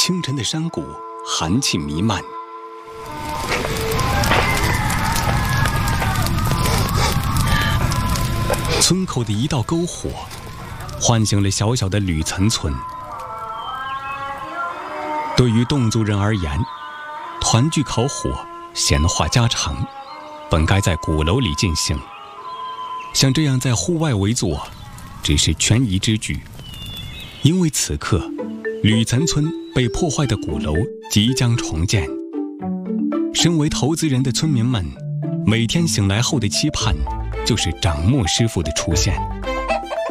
清晨的山谷寒气弥漫，村口的一道篝火唤醒了小小的吕岑村。对于侗族人而言，团聚烤火、闲话家常本该在鼓楼里进行，像这样在户外围坐只是权宜之计。因为此刻吕岑村被破坏的鼓楼即将重建，身为投资人的村民们每天醒来后的期盼就是掌墨师傅的出现。